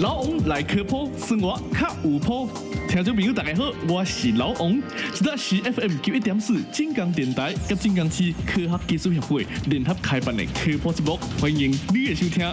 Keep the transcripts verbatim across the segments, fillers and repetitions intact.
老王来科普，生活较有谱。听众朋友大家好，我是老王，这里是 F M 九一点四金港电台甲金港市科学技术协会联合开办的科普节目，欢迎你的收听。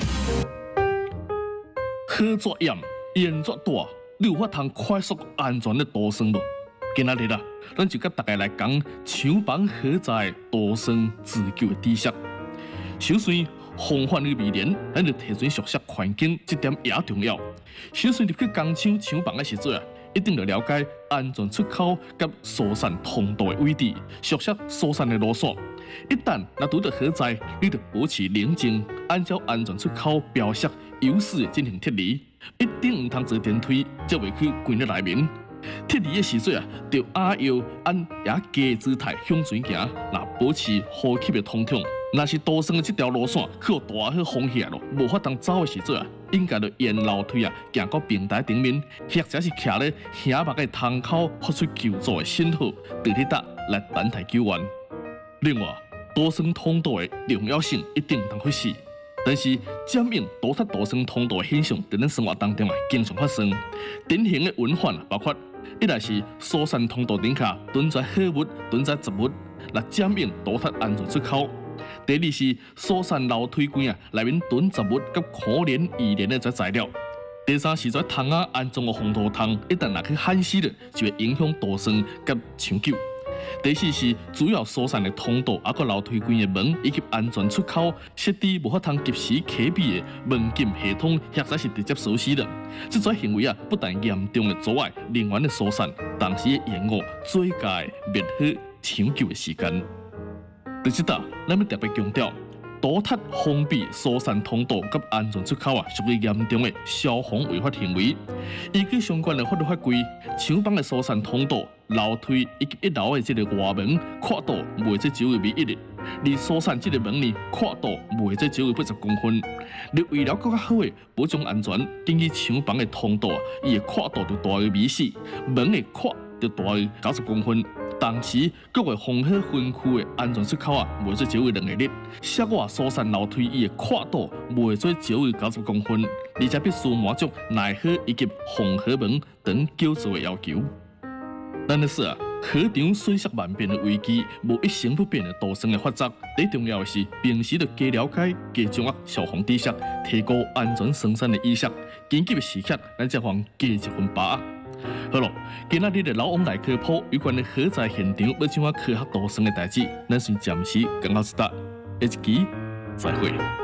核作业烟作大，你有法通快速安全的逃生无？今仔日啊，咱就甲大家来讲厂房核灾逃生自救的知识。首先，防范于未然，咱就提前熟悉环境，这点也重要。首先入去工厂厂房的时阵啊，一定要了解安全出口甲疏散通道的位置，熟悉疏散的路线。一旦若拄到核灾，你就保持冷静，按照安全出口标识，有序进行撤离，一定唔通坐电梯，才袂去关入内面。撤离的时阵啊，要压腰按也低姿态向前行，那保持呼吸的通畅。若是逃生的这条路线去有大火风险咯，无法当走的时阵啊，应该就沿楼梯啊行到平台顶面，或者是徛咧险目的窗口发出求助的信号，伫咧搭来等待救援。另外，逃生通道的重要性一定唔通忽视。但是，占用堵塞逃生通道的现象，在咱生活当中啊，经常发生。典型的隐患包括：一来是疏散通道顶下囤在货物、囤在杂物，来占用堵塞安全出口；第二是疏散楼梯间啊，内面囤杂物甲可怜易燃的这材料；第三是在窗啊安装的防盗窗，一旦若去焊死了，就会影响逃生甲抢救。第四是主要疏散的通道，啊个楼梯间的门以及安全出口设置无法通及时启闭的门禁系统，或者是直接锁死的。这种行为啊，不但严重的阻碍人员的疏散，同时也延误最佳的灭火抢救的时间。在这搭，咱要特别强调，堵塞封闭疏散通道及安全出口啊，属于严重的消防违法行为。依据相关的法律法规，厂房的疏散通道、楼梯以及一楼的这个外门跨度袂在九为一的，而疏散这个门呢，跨度袂在九为八十公分。你为了更加好的保障安全，建议厂房的通道啊，伊的跨度就大于米四，门的跨就大于九十公分。同时，各个防火分区的安全出口啊，袂做少于两个日；室外疏散楼梯伊的跨度袂做少于九十公分，而且必须满足耐火以及防火门等救助的要求。但是啊，河场水色万变的危机，无一成不变的逃生的法则。最重要的是，平时要加了解、加掌握消防知识，提高安全生产的意识。紧急的时刻，咱才方加一分把握。好了，今仔日的老王来科普有关的核灾现场要怎样科学逃生的代志，咱先暂时讲到这，下一期再会。